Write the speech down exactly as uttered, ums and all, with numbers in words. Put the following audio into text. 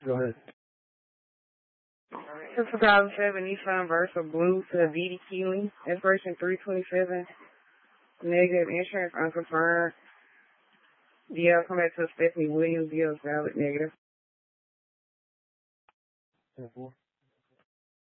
Go ahead. two thousand seven Nissan Versa Blue to Vidi Keeling. Expiration three twenty-seven. Negative insurance unconfirmed. D L come back to Stephanie Williams. D L valid negative. ten four.